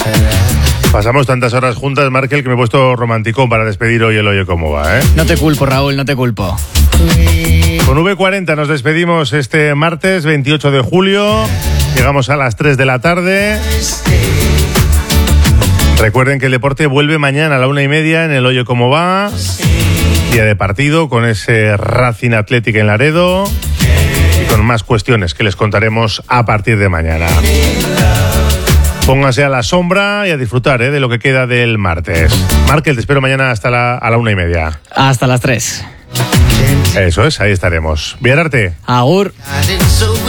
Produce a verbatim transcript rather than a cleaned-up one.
Pasamos tantas horas juntas, Markel, que me he puesto romanticón para despedir hoy el Oye Cómo Va, ¿eh? No te culpo, Raúl, no te culpo. Con V cuarenta nos despedimos este martes veintiocho de julio. Llegamos a las tres de la tarde. Recuerden que el deporte vuelve mañana a la una y media en el Oye Cómo Va. Día de partido con ese Racing Athletic en Laredo. Y con más cuestiones que les contaremos a partir de mañana. Pónganse a la sombra y a disfrutar ¿eh? de lo que queda del martes. Markel, te espero mañana hasta la, a la una y media. Hasta las tres. Eso es, ahí estaremos. Viararte. Agur.